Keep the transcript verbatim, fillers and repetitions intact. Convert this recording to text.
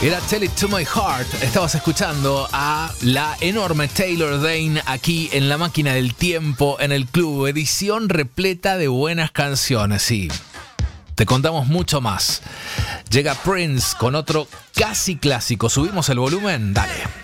Era Tell It To My Heart. Estabas escuchando a la enorme Taylor Dayne aquí en La Máquina del Tiempo en el Club. Edición repleta de buenas canciones, sí. Te contamos mucho más. Llega Prince con otro casi clásico. ¿Subimos el volumen? Dale.